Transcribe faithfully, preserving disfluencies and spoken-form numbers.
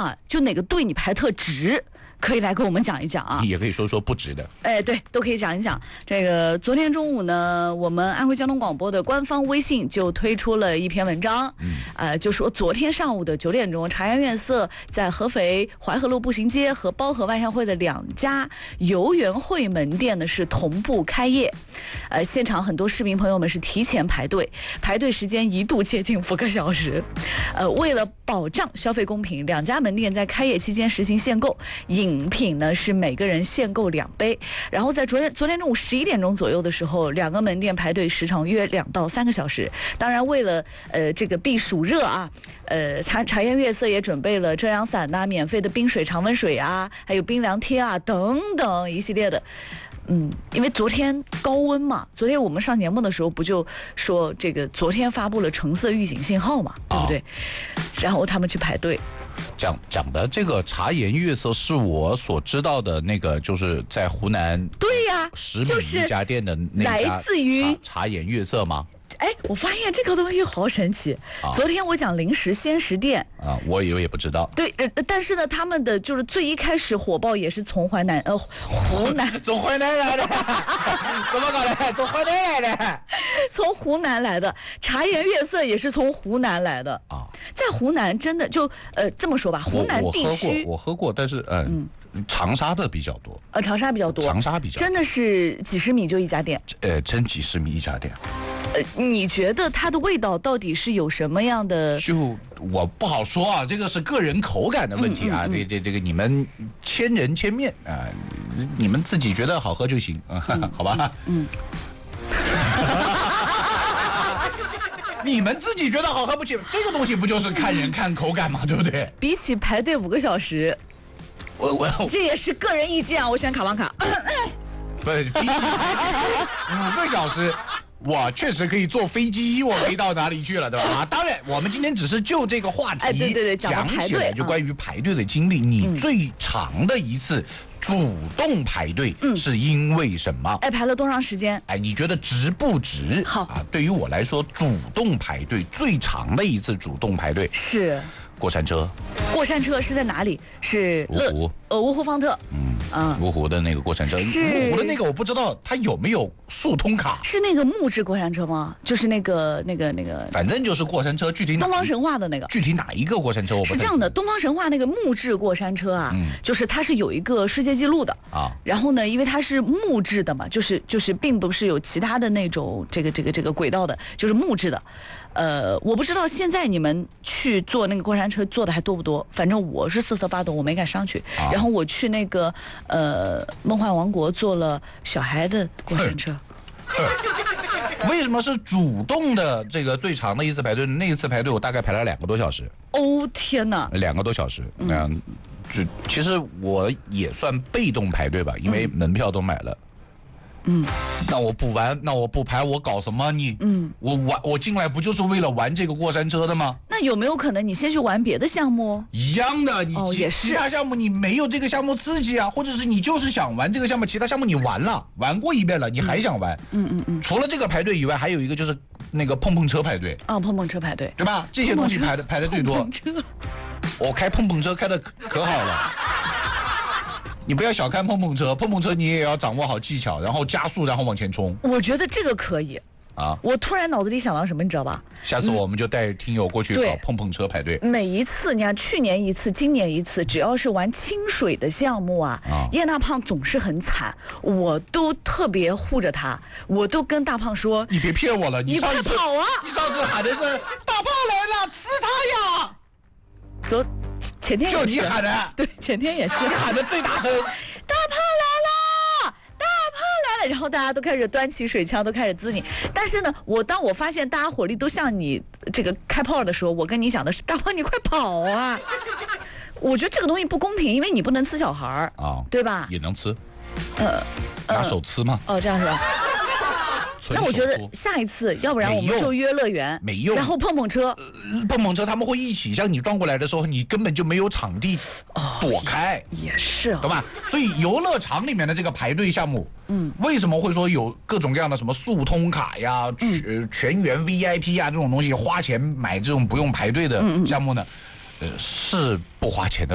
啊，就哪个队你排特值？可以来跟我们讲一讲啊， 也可以说说不值的。 哎，对，都可以讲一讲。这个昨天中午呢，我们安徽交通广播的官方微信就推出了一篇文章，嗯，呃，就说昨天上午的九点钟，茶颜悦色在合肥淮河路步行街和包河万象汇的两家游园汇门店呢是同步开业，呃，现场很多市民朋友们是提前排队，排队时间一度接近五个小时。呃，为了保障消费公平，两家门店在开业期间实行限购。饮品呢是每个人限购两杯，然后在昨天昨天中午十一点钟左右的时候，两个门店排队时长约两到三个小时。当然，为了呃这个避暑热啊，呃茶茶颜悦色也准备了遮阳伞呐、啊、免费的冰水、常温水啊，还有冰凉贴啊等等一系列的。嗯，因为昨天高温嘛，昨天我们上节目的时候不就说这个昨天发布了橙色预警信号嘛，对不对？哦、然后他们去排队。 讲讲的这个茶颜悦色是我所知道的那个，就是在湖南对呀， 十米一家店的那家来自于茶颜悦色吗？ 哎，我发现这个东西好神奇。啊、昨天我讲零食鲜食店啊，我以为也不知道。 对，呃，但是呢，他们的就是最一开始火爆也是从淮南呃湖南， 从淮南来的，怎么搞的？从淮南来的， 从湖南来的。茶颜悦色也是从湖南来的啊，在湖南真的就呃这么说吧，湖南地区我喝过，我喝过，但是呃嗯。长沙的比较多， 呃，长沙比较多， 长沙比较多真的是几十米就一家店， 呃，真几十米一家店。 呃，你觉得它的味道到底是有什么样的？ 就我不好说啊，这个是个人口感的问题啊。这这这个你们千人千面啊，你们自己觉得好喝就行啊，嗯、好吧？嗯。你们自己觉得好喝不行，这个东西不就是看人看口感嘛，对不对？ 比起排队五个小时。 我我这也是个人意见啊，我选卡邦卡。 不，比起五个小时，我确实可以坐飞机，我可以到哪里去了，对吧？啊，当然，我们今天只是就这个话题， 哎，对对对， 讲起来就关于排队的经历，嗯、你最长的一次主动排队是因为什么？ 哎，排了多长时间？ 哎，你觉得值不值？ 好啊，对于我来说，主动排队最长的一次主动排队是。 过山车， 过山车是在哪里？是芜湖， 呃，芜湖方特。 嗯嗯，芜湖的那个过山车，芜湖的那个我不知道它有没有速通卡。 是那个木质过山车吗？就是那个那个那个， 反正就是过山车，具体东方神话的那个， 具体哪一个过山车我不是这样的。东方神话那个木质过山车啊，嗯、就是它是有一个世界纪录的啊。然后呢，因为它是木质的嘛，就是就是并不是有其他的那种这个这个这个轨道的，就是木质的。呃，我不知道现在你们去坐那个过山车坐的还多不多，反正我是瑟瑟发抖，我没敢上去。啊、然后我去那个呃梦幻王国坐了小孩的过山车。 为什么是主动的这个最长的一次排队？那一次排队我大概排了两个多小时。 哦天哪！ 两个多小时，那样，就其实我也算被动排队吧，因为门票都买了。嗯，那我不玩，那我不排，我搞什么你？嗯，我玩，我进来不就是为了玩这个过山车的吗？ 那有没有可能你先去玩别的项目？ 一样的，你哦也是其他项目你没有这个项目刺激啊，或者是你就是想玩这个项目，其他项目你玩了，玩过一遍了，你还想玩？嗯嗯嗯。除了这个排队以外，还有一个就是那个碰碰车排队。 啊、哦，碰碰车排队， 对吧？这些东西排的排的最多。我开碰碰车开的可好了。你不要小看碰碰车，碰碰车你也要掌握好技巧，然后加速，然后往前冲。 我觉得这个可以啊！我突然脑子里想到什么，你知道吧？ 下次我们就带听友过去搞碰碰车排队。 每一次，你看去年一次，今年一次，只要是玩清水的项目啊，啊叶大胖总是很惨，我都特别护着他，我都跟大胖说：“ 你别骗我了， 你上次快跑啊！ 你上次喊的是大胖来了，吃他呀！” 昨前天也是就你喊的， 对，前天也是你喊的最大声，大胖来了，大胖来了，然后大家都开始端起水枪，都开始滋你。但是呢，我当我发现大家火力都向你这个开炮的时候，我跟你讲的是，大胖你快跑啊！我觉得这个东西不公平，因为你不能吃小孩儿啊，对吧？ 也能吃，呃，拿手吃吗？ 哦，这样是吧？那我觉得下一次，要不然我们就约乐园， 没用。 然后碰碰车， 呃、碰碰车他们会一起向你撞过来的时候，你根本就没有场地躲开， 哦、也是、哦， 懂吧？所以游乐场里面的这个排队项目，嗯，为什么会说有各种各样的什么速通卡呀、全、嗯、全员 V I P 啊这种东西，花钱买这种不用排队的项目呢？嗯嗯呃，是不花钱的。